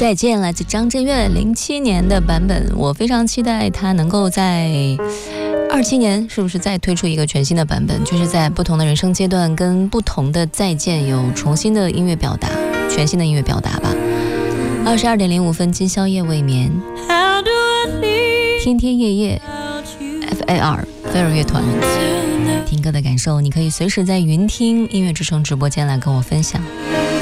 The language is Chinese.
再见来自张震岳07年的版本，我非常期待他能够在27年是不是再推出一个全新的版本，就是在不同的人生阶段跟不同的再见有重新的音乐表达，全新的音乐表达吧。22点05分，今宵夜未眠，天天夜夜 FAR 飞儿乐团，听歌的感受你可以随时在云听音乐之声直播间来跟我分享。